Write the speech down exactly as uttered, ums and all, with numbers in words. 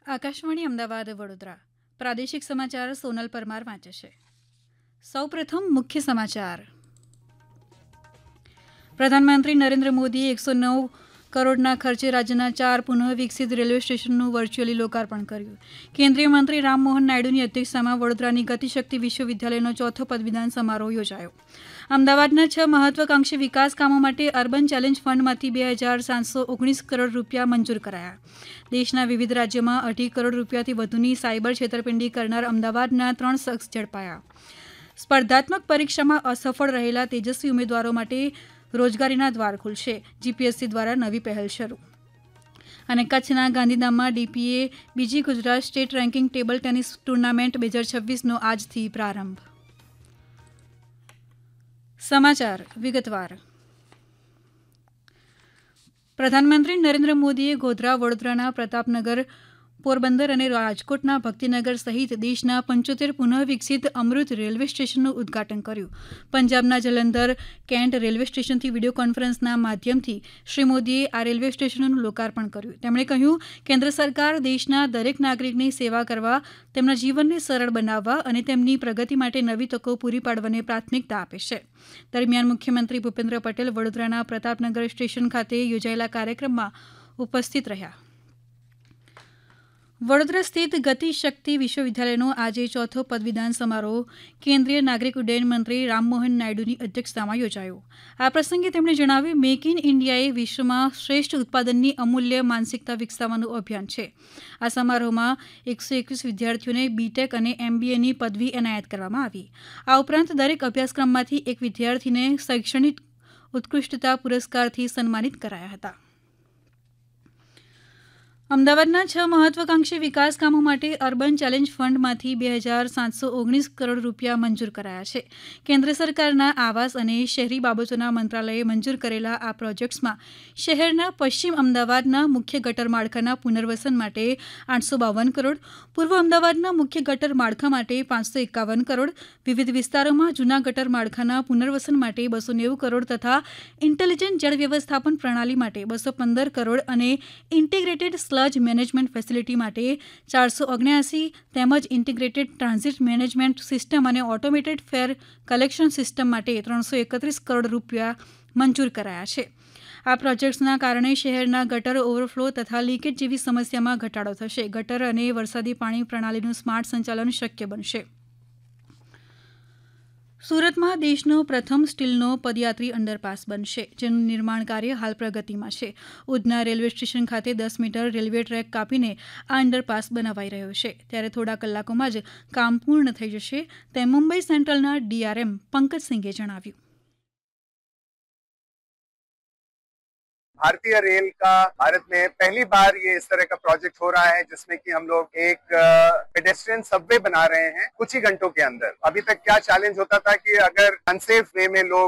આકાશવાણી અમદાવાદ વડોદરા પ્રાદેશિક સમાચાર સોનલ પરમાર વાંચે છે. સૌપ્રથમ મુખ્ય સમાચાર. પ્રધાનમંત્રી નરેન્દ્ર મોદીએ એકસો નવ કરોડના ખર્ચે રાજ્યના ચાર પુનઃ વિકસિત રેલવે સ્ટેશનનું વર્ચ્યુઅલી લોકાર્પણ કર્યું. કેન્દ્રીય મંત્રી રામમોહન નાયડુની અધ્યક્ષતામાં વડોદરાની ગતિશક્તિ વિશ્વવિદ્યાલયનો ચોથો પદવીદાન સમારોહ યોજાયો. અમદાવાદના છ મહત્વાકાંક્ષી વિકાસ કામો માટે અર્બન ચેલેન્જ ફંડમાંથી બે હજાર સાતસો ઓગણીસ કરોડ રૂપિયા મંજૂર કરાયા. દેશના વિવિધ રાજ્યોમાં અઢી કરોડ રૂપિયાથી વધુની સાયબર છેતરપિંડી કરનાર અમદાવાદના ત્રણ શખ્સ ઝડપાયા. સ્પર્ધાત્મક પરીક્ષામાં અસફળ રહેલા તેજસ્વી ઉમેદવારો માટે રોજગારીના દ્વાર ખુલશે. જીપીએસસી દ્વારા નવી પહેલ શરૂ. અને કચ્છના ગાંધીધામમાં ડીપીએ બીજી Gujarat state ranking table tennis tournament બે હજાર છવ્વીસનો આજથી પ્રારંભ. સમાચાર વિગતવાર. પ્રધાનમંત્રી નરેન્દ્ર મોદીએ ગોધરા, વડોદરાના પ્રતાપનગર, પોરબંદર અને રાજકોટના ભક્તિનગર સહિત દેશના પંચોતેર પુનઃ વિકસિત અમૃત રેલવે સ્ટેશનનું ઉદઘાટન કર્યું. પંજાબના જલંધર કેન્ટ રેલવે સ્ટેશનથી વિડીયો કોન્ફરન્સના માધ્યમથી શ્રી મોદીએ આ રેલવે સ્ટેશનનું લોકાર્પણ કર્યું. તેમણે કહ્યું, કેન્દ્ર સરકાર દેશના દરેક નાગરિકની સેવા કરવા, તેમના જીવનને સરળ બનાવવા અને તેમની પ્રગતિ માટે નવી તકો પૂરી પાડવાને પ્રાથમિકતા આપે છે. દરમિયાન મુખ્યમંત્રી ભૂપેન્દ્ર પટેલ વડોદરાના પ્રતાપનગર સ્ટેશન ખાતે યોજાયેલા કાર્યક્રમમાં ઉપસ્થિત રહ્યા. વડોદરા સ્થિત ગતિશક્તિ વિશ્વવિદ્યાલયનો આજે ચોથો પદવીદાન સમારોહ કેન્દ્રીય નાગરિક ઉડ્ડયન મંત્રી રામમોહન નાયડુની અધ્યક્ષતામાં યોજાયો. આ પ્રસંગે તેમણે જણાવ્યું, મેક ઇન ઇન્ડિયાએ વિશ્વમાં શ્રેષ્ઠ ઉત્પાદનની અમૂલ્ય માનસિકતા વિકસાવવાનું અભિયાન છે. આ સમારોહમાં એકસો એકવીસ વિદ્યાર્થીઓને બીટેક અને એમબીએની પદવી એનાયત કરવામાં આવી. આ ઉપરાંત દરેક અભ્યાસક્રમમાંથી એક વિદ્યાર્થીને શૈક્ષણિક ઉત્કૃષ્ટતા પુરસ્કારથી સન્માનિત કરાયા હતા. અમદાવાદના છ મહત્વાકાંક્ષી વિકાસ કામો માટે અર્બન ચેલેન્જ ફંડમાંથી બે હજાર સાતસો ઓગણીસ કરોડ રૂપિયા મંજૂર કરાયા છે. કેન્દ્ર સરકારના આવાસ અને શહેરી બાબતોના મંત્રાલયે મંજૂર કરેલા આ પ્રોજેક્ટ્સમાં શહેરના પશ્ચિમ અમદાવાદના મુખ્ય ગટર માળખાના પુનર્વસન માટે આઠસો બાવન કરોડ, પૂર્વ અમદાવાદના મુખ્ય ગટર માળખા માટે પાંચસો એકાવન કરોડ, વિવિધ વિસ્તારોમાં જૂના ગટર માળખાના પુનર્વસન માટે બસો નેવું કરોડ તથા ઇન્ટેલિજન્ટ જળ વ્યવસ્થાપન પ્રણાલી માટે બસો પંદર કરોડ અને ઇન્ટિગ્રેટેડ સ્લજ મેનેજમેન્ટ ફેસિલિટી માટે ચારસો ઓગણ્યાસી તેમજ ઇન્ટિગ્રેટેડ ટ્રાન્ઝિટ મેનેજમેન્ટ સિસ્ટમ અને ઓટોમેટેડ ફેર કલેક્શન સિસ્ટમ માટે ત્રણસો એકત્રીસ કરોડ રૂપિયા મંજૂર કરાયા છે. આ પ્રોજેક્ટ્સના કારણે શહેરના ગટર ઓવરફ્લો તથા લીકેજ જેવી સમસ્યામાં ઘટાડો થશે. ગટર અને વરસાદી પાણી પ્રણાલીનું સ્માર્ટ સંચાલન શક્ય બનશે. સુરતમાં દેશનો પ્રથમ સ્ટીલનો પદયાત્રી અંડરપાસ બનશે, જેનું નિર્માણ કાર્ય હાલ પ્રગતિમાં છે. ઉધના રેલવે સ્ટેશન ખાતે દસ મીટર રેલવે ટ્રેક કાપીને આ અંડરપાસ બનાવાઈ રહ્યો છે. ત્યારે થોડા કલાકોમાં જ કામ પૂર્ણ થઈ જશે, તેમ મુંબઈ સેન્ટ્રલના ડીઆરએમ પંકજસિંઘે જણાવ્યું. भारतीय रेल का भारत में पहली बार ये इस तरह का प्रोजेक्ट हो रहा है जिसमें कि हम लोग एक पेडेस्ट्रियन सबवे बना रहे हैं कुछ ही घंटों के अंदर. अभी तक क्या चैलेंज होता था कि अगर अनसेफ वे में लोग